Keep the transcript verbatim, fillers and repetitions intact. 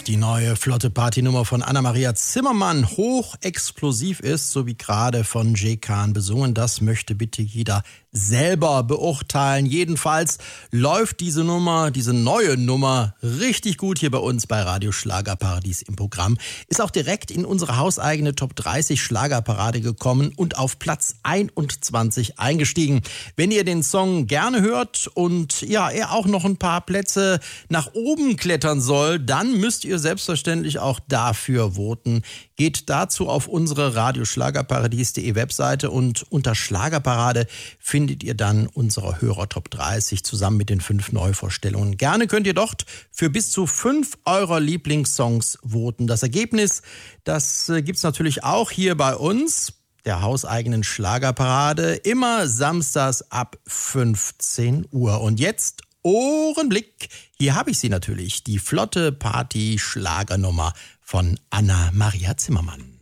Die neue flotte Partynummer von Anna-Maria Zimmermann hochexplosiv ist, so wie gerade von Jay Khan besungen. Das möchte bitte jeder selber beurteilen. Jedenfalls läuft diese Nummer, diese neue Nummer richtig gut hier bei uns bei Radio Schlagerparadies im Programm. Ist auch direkt in unsere hauseigene Top dreißig Schlagerparade gekommen und auf Platz einundzwanzig eingestiegen. Wenn ihr den Song gerne hört und ja, er auch noch ein paar Plätze nach oben klettern soll, dann müsst ihr selbstverständlich auch dafür voten. Geht dazu auf unsere radioschlagerparadies punkt de Webseite und unter Schlagerparade findet ihr dann unsere Hörer Top dreißig zusammen mit den fünf Neuvorstellungen. Gerne könnt ihr dort für bis zu fünf eurer Lieblingssongs voten. Das Ergebnis, das gibt's natürlich auch hier bei uns, der hauseigenen Schlagerparade, immer samstags ab fünfzehn Uhr. Und jetzt Ohrenblick, hier habe ich sie natürlich, die flotte Party-Schlagernummer von Anna-Maria Zimmermann.